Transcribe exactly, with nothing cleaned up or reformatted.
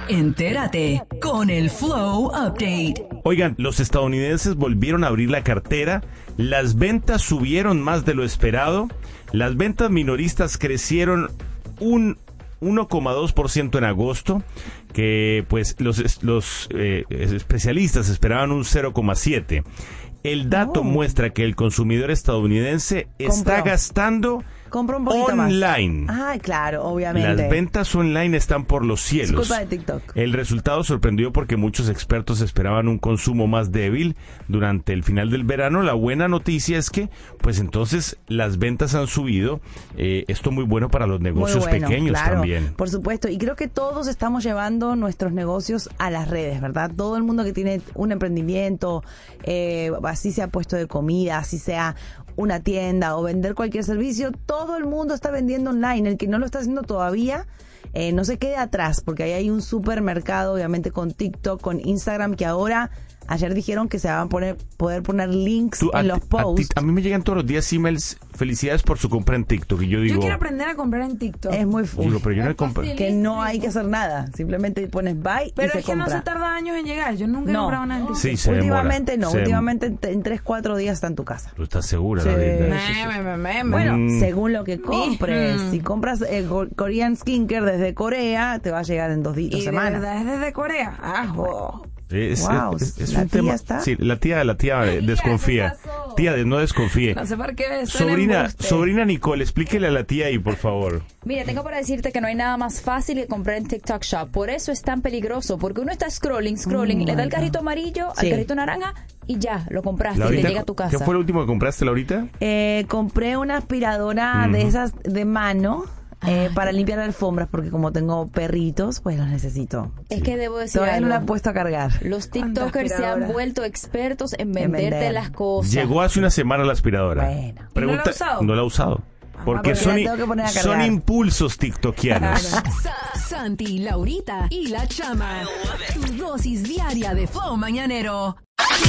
Entérate con el Flow Update. Oigan, los estadounidenses volvieron a abrir la cartera, las ventas subieron más de lo esperado, las ventas minoristas crecieron un uno coma dos por ciento en agosto, que pues los, los eh, especialistas esperaban un cero coma siete por ciento. El dato oh. muestra que el consumidor estadounidense está Compró. gastando Compra un poquito online. Más. Ah, claro, obviamente. Las ventas online están por los cielos. Es culpa de TikTok. El resultado sorprendió porque muchos expertos esperaban un consumo más débil durante el final del verano. La buena noticia es que, pues entonces, las ventas han subido. Eh, esto muy bueno para los negocios bueno, pequeños claro, también. Por supuesto. Y creo que todos estamos llevando nuestros negocios a las redes, ¿verdad? Todo el mundo que tiene un emprendimiento, eh, así sea puesto de comida, así sea una tienda o vender cualquier servicio, todo el mundo está vendiendo online. El que no lo está haciendo todavía, eh, no se quede atrás, porque ahí hay un supermercado, obviamente con TikTok, con Instagram, que ahora, ayer dijeron que se van a poner, poder poner links Tú, en a, los posts. A, ti, a mí me llegan todos los días emails, felicidades por su compra en TikTok, y yo digo... Yo quiero aprender a comprar en TikTok. Es muy fácil. Digo, pero yo no he comprado. Que no hay que hacer nada, simplemente pones buy pero y se es que compra. no se tarda años en llegar, yo nunca he no. comprado nada en TikTok. Sí, se últimamente demora. no, se últimamente dem- en tres, cuatro días está en tu casa. ¿Tú estás segura, sí, David? sí, sí. Me, me, me, me. Bueno, Mm. según lo que compres, Mm. si compras el Korean Skincare desde Corea, te va a llegar en dos días, dos ¿Y de semanas. verdad es desde Corea? Ah, jo. Es, Wow, es, es ¿la un tía tema. está? Sí, la tía, la tía Tía, desconfía. ¿qué pasó? Tía, no desconfíe. No sé por qué suena Sobrina, embuste. sobrina Nicole, explíquele a la tía ahí, por favor. Mira, tengo para decirte que no hay nada más fácil que comprar en TikTok Shop. Por eso es tan peligroso, porque uno está scrolling, scrolling, Oh le da el my carrito God. amarillo, Sí. al carrito naranja y ya, lo compraste y te Laurita, llega a tu casa. ¿qué fue lo último que compraste, Laurita? Eh, compré una aspiradora Ujú. de esas de mano eh, para limpiar alfombras, porque como tengo perritos, pues los necesito. Es que debo decir Todavía no algo. la he puesto a cargar. Los TikTokers se han aspiradora? vuelto expertos en venderte vender. las cosas. Llegó hace una semana la aspiradora. Bueno. ¿Y no la ha usado? No la ha usado. Porque porque son, la tengo que poner a son cargar. impulsos tiktokianos. Sa- Santi, Laurita y la Chama. Tu dosis diaria de Flow Mañanero.